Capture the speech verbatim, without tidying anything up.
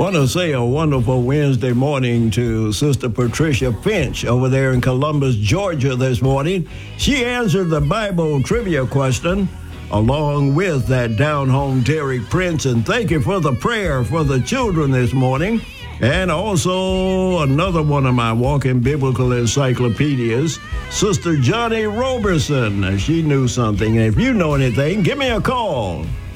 Want to say a wonderful Wednesday morning to Sister Patricia Finch over there in Columbus, Georgia this morning. She answered the Bible trivia question along with that down home Terry Prince. And thank you for the prayer for the children this morning. And also another one of my walking biblical encyclopedias, Sister Johnny Roberson. She knew something. And if you know anything, give me a call.